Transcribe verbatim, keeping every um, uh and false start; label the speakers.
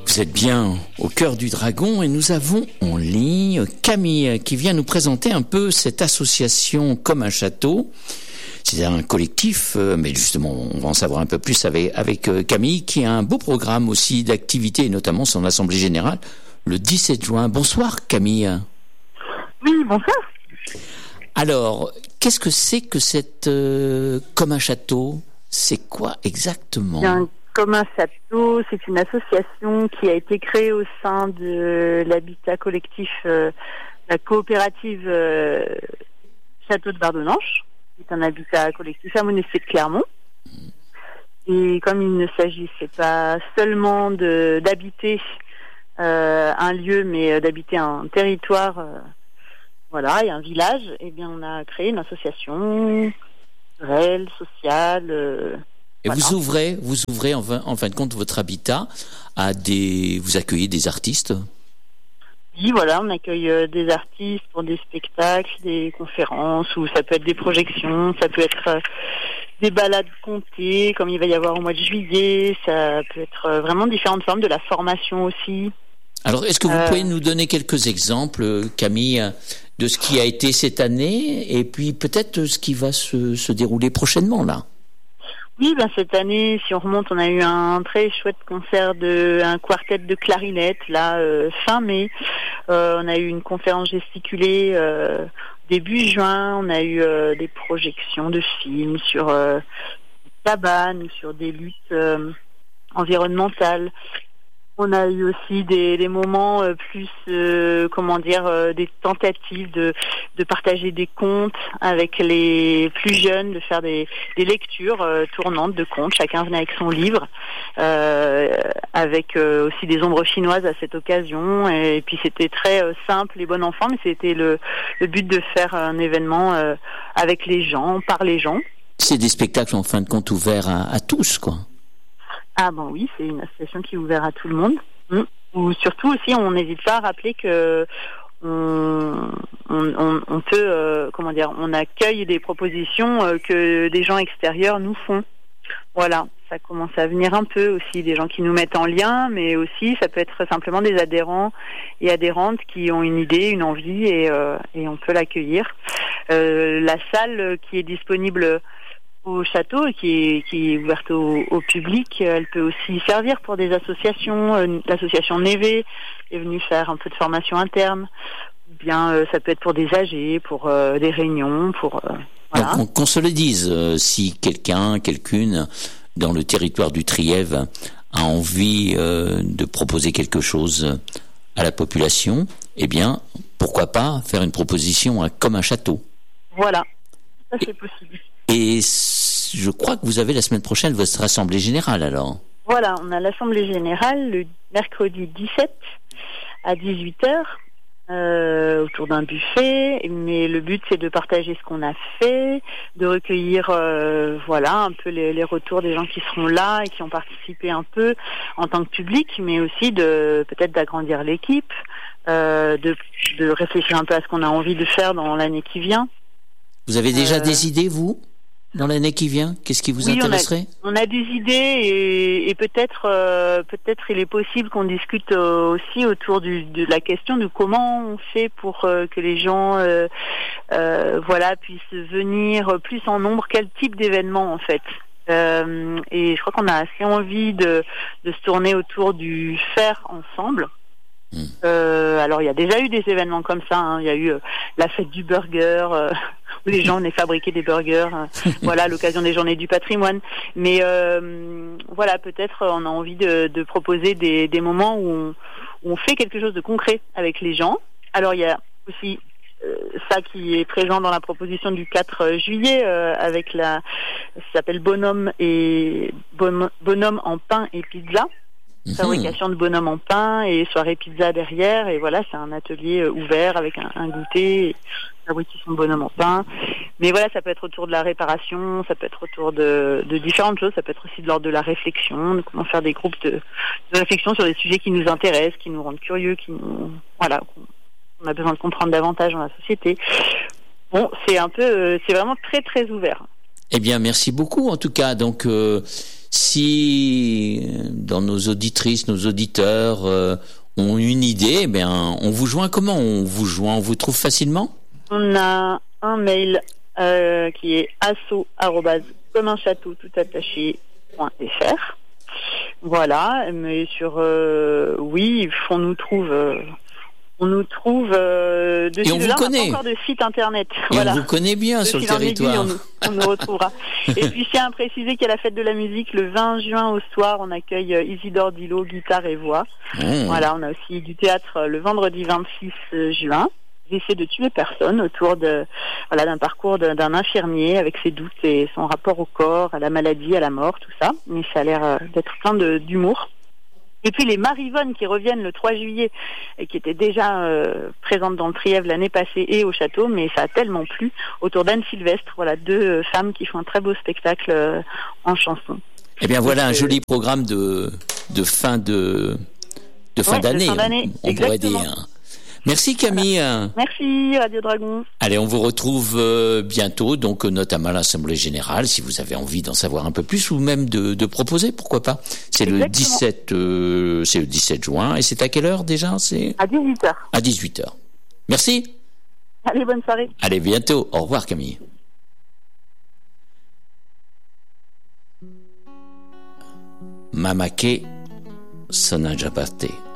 Speaker 1: Vous êtes bien au cœur du Dragon et nous avons en ligne Camille qui vient nous présenter un peu cette association Comme un château. C'est un collectif, mais justement on va en savoir un peu plus avec, avec Camille qui a un beau programme aussi d'activités, notamment son assemblée générale le dix-sept juin. Bonsoir Camille.
Speaker 2: Oui, bonsoir.
Speaker 1: Alors, qu'est-ce que c'est que cette euh, Comme un château ? C'est quoi exactement ?
Speaker 2: Bien, Comme un château, c'est une association qui a été créée au sein de l'habitat collectif, euh, la coopérative euh, Château de Bardonnanche. C'est un habitat collectif à Monestier de Clermont. Et comme il ne s'agissait pas seulement de, d'habiter euh, un lieu, mais d'habiter un territoire, euh, voilà, et un village, eh bien, on a créé une association culturelle, sociale. Euh,
Speaker 1: et
Speaker 2: voilà.
Speaker 1: vous ouvrez, vous ouvrez en fin, en fin de compte votre habitat à des, vous accueillez des artistes.
Speaker 2: Oui, voilà, on accueille euh, des artistes pour des spectacles, des conférences, ou ça peut être des projections, ça peut être euh, des balades comptées, comme il va y avoir au mois de juillet, ça peut être euh, vraiment différentes formes, de la formation aussi.
Speaker 1: Alors, est-ce que vous
Speaker 2: euh...
Speaker 1: pouvez nous donner quelques exemples, Camille, de ce qui a été cette année, et puis peut-être ce qui va se, se dérouler prochainement, là ?
Speaker 2: Oui, ben cette année, si on remonte, on a eu un très chouette concert de un quartet de clarinette là euh, fin mai. Euh, on a eu une conférence gesticulée euh, début juin. On a eu euh, des projections de films sur euh, la cabane, sur des luttes euh, environnementales. On a eu aussi des, des moments euh, plus, euh, comment dire, euh, des tentatives de, de partager des contes avec les plus jeunes, de faire des, des lectures euh, tournantes de contes. Chacun venait avec son livre, euh, avec euh, aussi des ombres chinoises à cette occasion. Et, et puis c'était très euh, simple et bon enfant, mais c'était le, le but de faire un événement euh, avec les gens, par les gens.
Speaker 1: C'est des spectacles en fin de compte ouverts à, à tous, quoi.
Speaker 2: Ah bon oui, c'est une association qui est ouverte à tout le monde. Mmh. Ou surtout aussi, on n'hésite pas à rappeler que on, on, on, on peut, euh, comment dire, on accueille des propositions euh, que des gens extérieurs nous font. Voilà, ça commence à venir un peu aussi, des gens qui nous mettent en lien, mais aussi ça peut être simplement des adhérents et adhérentes qui ont une idée, une envie et, euh, et on peut l'accueillir. Euh, la salle qui est disponible au château et qui est, qui est ouverte au, au public, elle peut aussi servir pour des associations. Euh, l'association Névé est venue faire un peu de formation interne. Ou bien euh, ça peut être pour des âgés, pour euh, des réunions, pour euh, voilà.
Speaker 1: Donc, qu'on se le dise, euh, si quelqu'un, quelqu'une dans le territoire du Trièves a envie euh, de proposer quelque chose à la population, eh bien, pourquoi pas faire une proposition à Comme un château.
Speaker 2: Voilà, ça c'est possible.
Speaker 1: Et je crois que vous avez la semaine prochaine votre assemblée générale alors.
Speaker 2: Voilà, on a l'assemblée générale le mercredi dix-sept à dix-huit heures euh, autour d'un buffet. Mais le but c'est de partager ce qu'on a fait, de recueillir euh, voilà un peu les, les retours des gens qui seront là et qui ont participé un peu en tant que public, mais aussi de peut-être d'agrandir l'équipe, euh, de, de réfléchir un peu à ce qu'on a envie de faire dans l'année qui vient.
Speaker 1: Vous avez déjà
Speaker 2: euh...
Speaker 1: des idées vous ? Dans l'année qui vient, qu'est-ce qui vous
Speaker 2: oui,
Speaker 1: intéresserait ?
Speaker 2: on a, on a des idées et, et peut-être, euh, peut-être il est possible qu'on discute euh, aussi autour du, de la question de comment on fait pour euh, que les gens, euh, euh, voilà, puissent venir plus en nombre. Quel type d'événement en fait ? Euh, et je crois qu'on a assez envie de, de se tourner autour du faire ensemble. Mmh. Euh, alors il y a déjà eu des événements comme ça, hein. Il y a eu euh, la fête du burger euh, où les gens venaient fabriquer des burgers, euh, voilà, à l'occasion des journées du patrimoine. Mais euh, voilà, peut-être on a envie de, de proposer des, des moments où on, où on fait quelque chose de concret avec les gens. Alors il y a aussi euh, ça qui est présent dans la proposition du quatre juillet euh, avec la, ça s'appelle bonhomme et bon, bonhomme en pain et pizza. Fabrication de bonhommes en pain et soirée pizza derrière, et voilà, c'est un atelier ouvert avec un, un goûter, fabriquer son bonhomme en pain. Mais voilà, ça peut être autour de la réparation, ça peut être autour de, de différentes choses, ça peut être aussi de l'ordre de la réflexion, de comment faire des groupes de, de réflexion sur des sujets qui nous intéressent, qui nous rendent curieux, qui nous, voilà, on a besoin de comprendre davantage dans la société. Bon, c'est un peu, c'est vraiment très très ouvert.
Speaker 1: Eh bien, merci beaucoup en tout cas. Donc, euh, Si dans nos auditrices, nos auditeurs euh, ont une idée, eh bien, on vous joint comment? On vous joint, on vous trouve facilement?
Speaker 2: On a un mail euh, qui est asso arobase comme un château tout attaché point fr. Voilà, mais sur euh, oui, on nous trouve. Euh, On nous trouve euh, dessus.
Speaker 1: Et on
Speaker 2: de
Speaker 1: vous
Speaker 2: là,
Speaker 1: connaît.
Speaker 2: On n'a pas encore de site internet.
Speaker 1: Et
Speaker 2: voilà.
Speaker 1: on vous connaît bien
Speaker 2: de
Speaker 1: sur le
Speaker 2: fil en aiguille,
Speaker 1: territoire.
Speaker 2: on, nous, on nous retrouvera. Et puis, je tiens à préciser qu'il y a la fête de la musique le vingt juin au soir. On accueille euh, Isidore Dillot, guitare et voix.
Speaker 1: Mmh.
Speaker 2: Voilà, on a aussi du théâtre euh, le vendredi vingt-six juin. J'essaie de tuer personne autour de voilà d'un parcours de, d'un infirmier avec ses doutes et son rapport au corps, à la maladie, à la mort, tout ça. Mais ça a l'air euh, d'être plein de, d'humour. Et puis les Marivones qui reviennent le trois juillet et qui étaient déjà euh, présentes dans le Trièvre l'année passée et au château, mais ça a tellement plu, autour d'Anne Sylvestre, voilà, deux euh, femmes qui font un très beau spectacle euh, en chanson.
Speaker 1: Eh bien voilà un
Speaker 2: euh,
Speaker 1: joli programme de de fin de de fin
Speaker 2: ouais,
Speaker 1: d'année.
Speaker 2: De fin d'année.
Speaker 1: On, on pourrait dire. Merci Camille.
Speaker 2: Voilà. Merci Radio Dragon.
Speaker 1: Allez, on vous retrouve euh, bientôt, donc notamment à l'Assemblée Générale, si vous avez envie d'en savoir un peu plus ou même de, de proposer, pourquoi pas. C'est Exactement. le dix-sept, euh, c'est le dix-sept juin et c'est à quelle heure déjà? C'est
Speaker 2: à dix-huit heures.
Speaker 1: À dix-huit heures. Merci.
Speaker 2: Allez, bonne soirée.
Speaker 1: Allez, bientôt. Au revoir Camille. Mamake sono già partite.